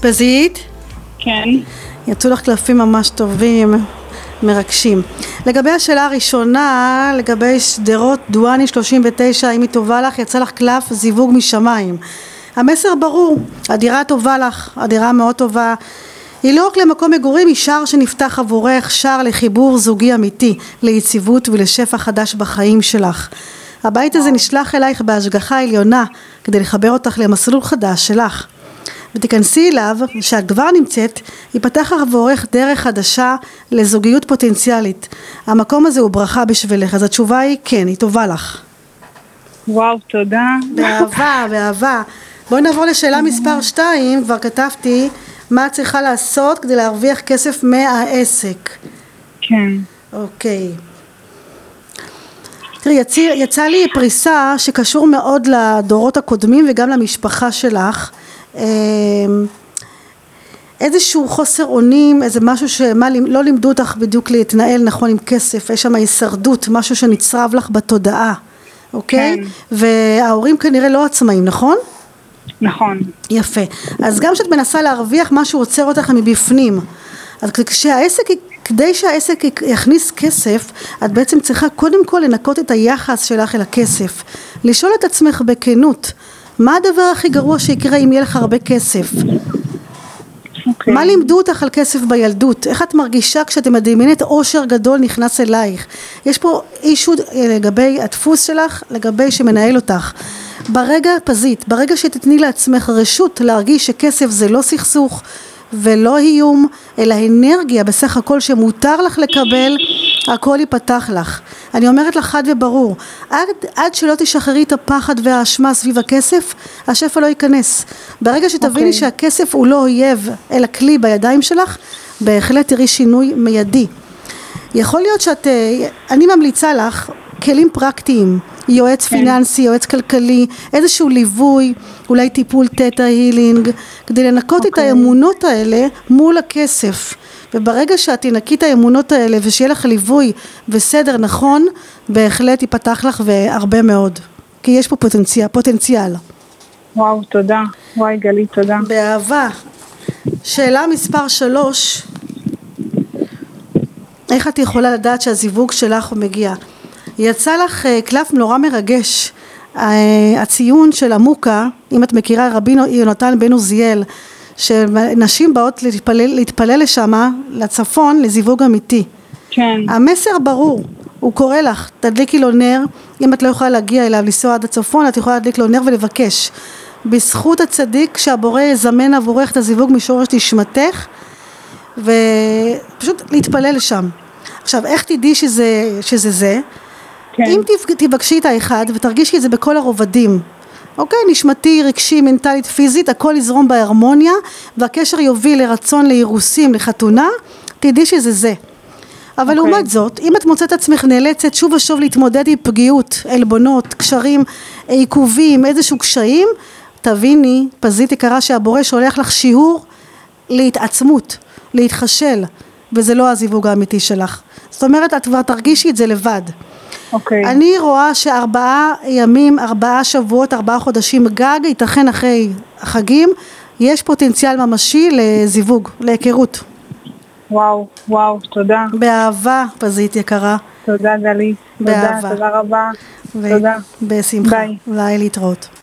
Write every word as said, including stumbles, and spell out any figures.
פזית? כן. יצאו לך קלפים ממש טובים, מרגשים. לגבי השאלה הראשונה, לגבי שדרות דואני שלושים ותשע, אם היא טובה לך, יצא לך קלף זיווג משמיים. המסר ברור, הדירה טובה לך, הדירה מאוד טובה. היא לא רק למקום מגורים, היא שער שנפתח עבורך, שער לחיבור זוגי אמיתי, ליציבות ולשפע חדש בחיים שלך. הבית הזה נשלח אלייך בהשגחה עליונה, כדי לחבר אותך למסלול חדש שלך. ותיכנסי אליו, שאת כבר נמצאת, ייפתח עבורך דרך חדשה לזוגיות פוטנציאלית. המקום הזה הוא ברכה בשבילך, אז התשובה היא כן, היא טובה לך. וואו, תודה. באהבה, באהבה. בואי נעבור לשאלה מספר שתיים, כבר כתבתי, מה את צריכה לעשות כדי להרוויח כסף מהעסק? כן. אוקיי. תראי, יצא, יצא לי פריסה שקשור מאוד לדורות הקודמים וגם למשפחה שלך. איזשהו חוסר אונים, איזה משהו שמה לא לימדו אותך בדיוק להתנהל נכון עם כסף, יש שם הישרדות, משהו שנצרב לך בתודעה, אוקיי? כן. וההורים כנראה לא עצמאים, נכון? נכון. יפה. אז גם כשאת מנסה להרוויח, משהו עוצר אותך מבפנים. אז כשהעסק, כדי שהעסק יכניס כסף, את בעצם צריכה קודם כל לנקות את היחס שלך אל הכסף. לשאול את עצמך בכנות, מה הדבר הכי גרוע שיקרה אם יהיה לך הרבה כסף? Okay. מה לימדו אותך על כסף בילדות? איך את מרגישה כשאת מדמיינת עושר גדול נכנס אלייך? יש פה אישו לגבי הדפוס שלך, לגבי שמנהל אותך. ברגע פזית, ברגע שתתני לעצמך רשות להרגיש שכסף זה לא סכסוך ולא איום, אלא אנרגיה בסך הכל שמותר לך לקבל, הכל ייפתח לך. אני אומרת לך חד וברור, עד, עד שלא תשחררי את הפחד והאשמה סביב הכסף, השפע לא ייכנס. ברגע שתביני okay. שהכסף הוא לא אויב, אלא כלי בידיים שלך, בהחלט תראי שינוי מיידי. יכול להיות שאת, אני ממליצה לך, כלים פרקטיים, יועץ כן. פיננסי, יועץ כלכלי, איזשהו ליווי, אולי טיפול תטא הילינג, כדי לנקות okay. את האמונות האלה מול הכסף. וברגע שאת תנקי את האמונות האלה ושיהיה לך ליווי וסדר נכון, בהחלט ייפתח לך והרבה מאוד. כי יש פה פוטנציאל, פוטנציאל. וואו, תודה. וואי גלי, תודה. באהבה. שאלה מספר שלוש, איך את יכולה לדעת שהזיווג שלך הוא מגיע? יצא לך קלף נורא מרגש, הציון של עמוקה, אם את מכירה רבי יונתן בן עוזיאל, שנשים באות להתפלל, להתפלל לשמה, לצפון, לזיווג אמיתי. כן. המסר ברור, הוא קורא לך, תדליקי לו נר, אם את לא יכולה להגיע אליו, לנסוע עד הצפון, את יכולה להדליק לו נר ולבקש. בזכות הצדיק שהבורא יזמן עבורך את הזיווג משורש נשמתך, ופשוט להתפלל שם. עכשיו, איך תדעי שזה, שזה זה? כן. אם תבקשי את האחד ותרגישי את זה בכל הרובדים, אוקיי, נשמתי, רגשי, מנטלית, פיזית, הכל יזרום בהרמוניה, והקשר יוביל לרצון, לאירוסים, לחתונה, תדעי שזה זה. אבל okay. לעומת זאת, אם את מוצאת עצמך נאלצת שוב ושוב להתמודד עם פגיעות, עלבונות, קשרים, עיכובים, איזשהו קשיים, תביני, פזית יקרה שהבורא שולח לך שיעור להתעצמות, להתחשל, וזה לא הזיווג האמיתי שלך. זאת אומרת, את כבר תרגישי את זה לבד. Okay. אני רואה שארבעה ימים, ארבעה שבועות, ארבעה חודשים גג, ייתכן אחרי החגים, יש פוטנציאל ממשי לזיווג, להיכרות. וואו, וואו, תודה. באהבה, פזית יקרה. תודה גלי. באהבה. תודה, תודה רבה. ו- תודה. בשמחה. ביי. אולי להתראות.